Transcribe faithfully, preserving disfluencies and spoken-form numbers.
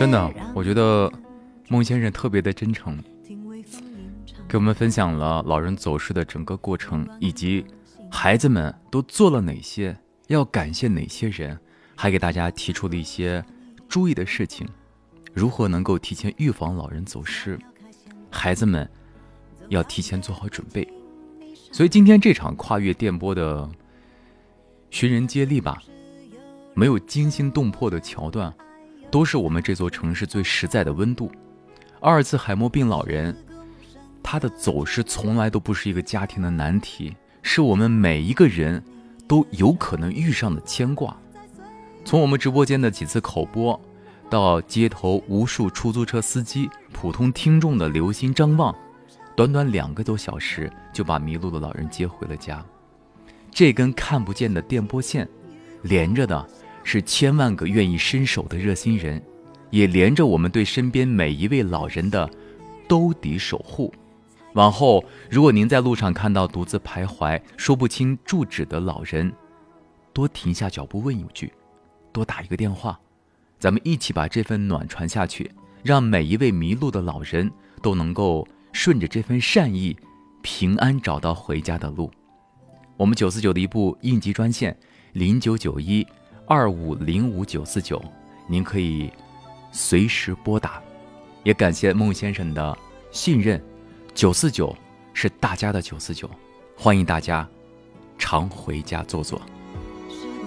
真的，我觉得孟先生特别的真诚，给我们分享了老人走失的整个过程，以及孩子们都做了哪些，要感谢哪些人，还给大家提出了一些注意的事情，如何能够提前预防老人走失，孩子们要提前做好准备。所以今天这场跨越电波的寻人接力吧，没有惊心动魄的桥段，都是我们这座城市最实在的温度。阿尔茨海默病老人，他的走失从来都不是一个家庭的难题，是我们每一个人都有可能遇上的牵挂。从我们直播间的几次口播，到街头无数出租车司机、普通听众的留心张望，短短两个多小时就把迷路的老人接回了家。这根看不见的电波线，连着的是千万个愿意伸手的热心人，也连着我们对身边每一位老人的兜底守护。往后，如果您在路上看到独自徘徊、说不清住址的老人，多停下脚步问一句，多打一个电话，咱们一起把这份暖传下去，让每一位迷路的老人都能够顺着这份善意，平安找到回家的路。我们九四九的一部应急专线零九九一二五零五九四九，您可以随时拨打。也感谢孟先生的信任，九四九是大家的九四九，欢迎大家常回家坐坐。